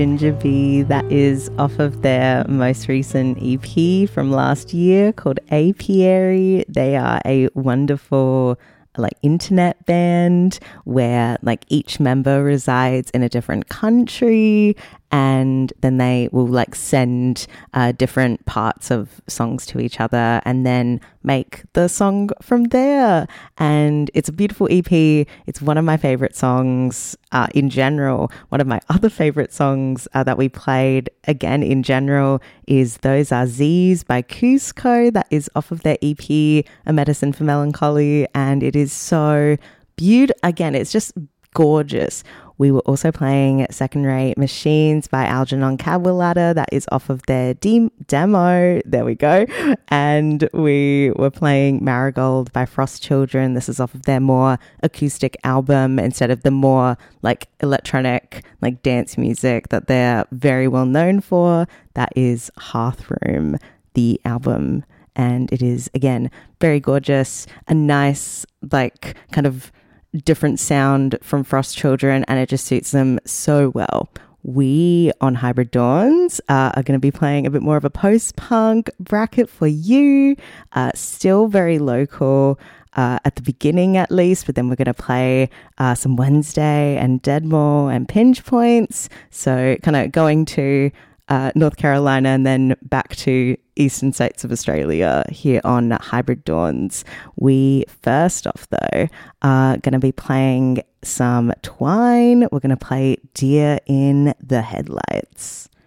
Ginger Bee, that is off of their most recent EP from last year called Apiary. They are a wonderful internet band where each member resides in a different country, and then they will send different parts of songs to each other and then make the song from there. And it's a beautiful EP. It's one of my favorite songs in general. One of my other favorite songs that we played again in general is Those Are Z's by Cusco. That is off of their EP A Medicine for Melancholy, and it is so beautiful. Again, it's just gorgeous. We were also playing Second Rate Machines by Algernon Cadwallader. That is off of their demo. There we go. And we were playing Marigold by Frost Children. This is off of their more acoustic album instead of the more electronic dance music that they're very well known for. That is Hearthroom, the album. And it is, again, very gorgeous. A nice, kind of different sound from Frost Children, and it just suits them so well. We on Hybrid Dawns are going to be playing a bit more of a post-punk bracket for you, still very local at the beginning at least, but then we're going to play some Wednesday and Deadmore and Pinch Points, so kind of going to North Carolina and then back to eastern states of Australia here on Hybrid Dawns. We first off though are going to be playing some Twine. We're going to play Deer in the Headlights.